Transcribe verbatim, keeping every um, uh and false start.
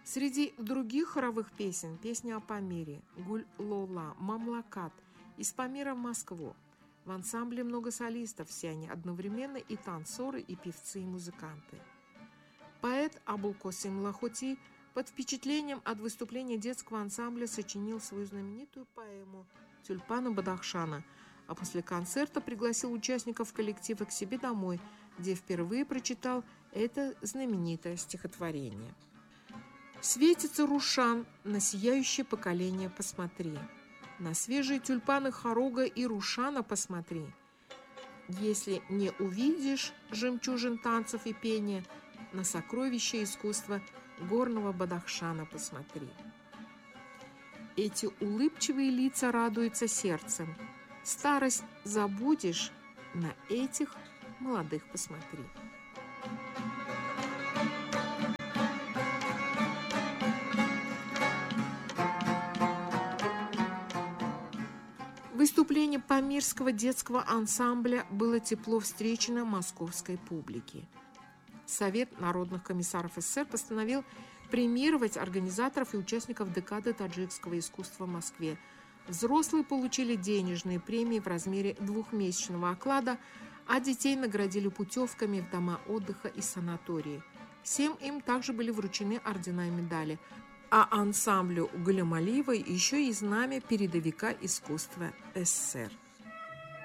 Среди других хоровых песен песня о Памире, Гуль-Лола, Мамлакат, из Памира в Москву. В ансамбле много солистов, все они одновременно и танцоры, и певцы, и музыканты. Поэт Абулкосим Лахути под впечатлением от выступления детского ансамбля сочинил свою знаменитую поэму «Тюльпаны Бадахшана», а после концерта пригласил участников коллектива к себе домой, где впервые прочитал это знаменитое стихотворение. «Светится Рушан, на сияющее поколение посмотри, на свежие тюльпаны Хорога и Рушана посмотри. Если не увидишь жемчужин танцев и пения, на сокровища искусства горного Бадахшана посмотри. Эти улыбчивые лица радуются сердцем. Старость забудешь, на этих молодых посмотри». Выступление Памирского детского ансамбля было тепло встречено московской публике. Совет народных комиссаров СССР постановил премировать организаторов и участников декады таджикского искусства в Москве. Взрослые получили денежные премии в размере двухмесячного оклада, а детей наградили путевками в дома отдыха и санатории. Всем им также были вручены ордена и медали, а ансамблю Галим Алиевой еще и знамя передовика искусства СССР.